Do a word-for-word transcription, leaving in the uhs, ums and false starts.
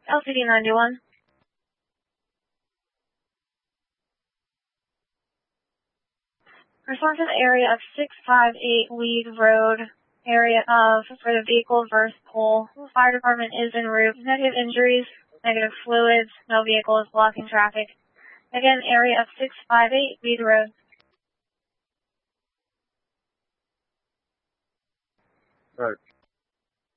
L C D ninety-one. Respond to the area of six five eight Weed Road, area of, for the vehicle versus pole. Fire department is en route. Negative injuries, negative fluids, no vehicle is blocking traffic. Again, area of six five eight Weed Road. Alright,